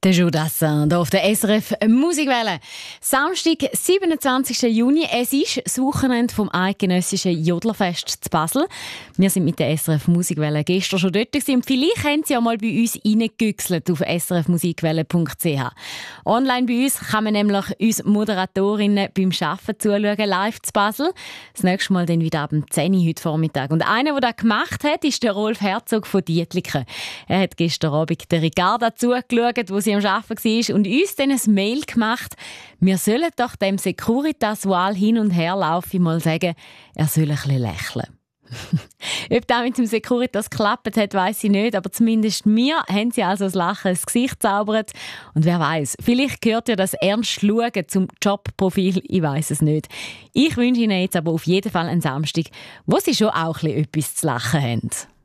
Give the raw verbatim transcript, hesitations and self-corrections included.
Der Jodassin, hier auf der S R F Musikwelle. Samstag, siebenundzwanzigsten Juni. Es ist das Wochenende vom eidgenössischen Jodlerfest zu Basel. Wir sind mit der S R F Musikwelle gestern schon dort gewesen. Und vielleicht haben Sie ja mal bei uns reingegüchselt auf s r f musikwelle punkt c h. Online bei uns kann man nämlich uns Moderatorinnen beim Arbeiten zuschauen, live zu Basel. Das nächste Mal dann wieder ab dem zehn Uhr heute Vormittag. Und einer, der das gemacht hat, ist der Rolf Herzog von Dietliken. Er hat gestern Abend der Ricarda zugeschaut, wo sie am Arbeiten war und uns dann ein Mail gemacht. Wir sollen doch dem Securitas-Wahl hin und her laufen mal sagen, er soll ein bisschen lächeln. Ob das mit dem Securitas geklappt hat, weiss ich nicht, aber zumindest mir haben sie also das Lachen ins Gesicht gezaubert. Und wer weiß, vielleicht gehört ja das ernst Schauen zum Jobprofil, ich weiss es nicht. Ich wünsche Ihnen jetzt aber auf jeden Fall einen Samstag, wo Sie schon auch ein bisschen etwas zu lachen haben.